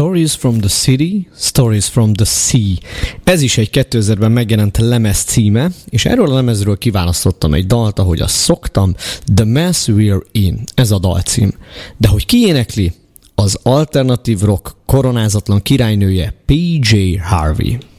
Stories from the City, Stories from the Sea. Ez is egy 2000-ben megjelent lemez címe, és erről a lemezről kiválasztottam egy dalt, ahogy azt szoktam, The Mess We're In, ez a dalcím. De hogy ki énekli? Az alternatív rock koronázatlan királynője PJ Harvey.